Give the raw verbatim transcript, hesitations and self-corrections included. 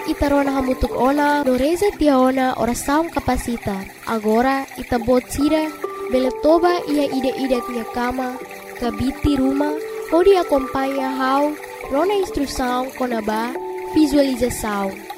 itarona hamutuk ona, no reza tiaona oração kapasita. Agora itabot sira, beletoba ia ida-ida tia kama, kabiti rumah, pode acompanhar how, rona instrução konaba, visualização.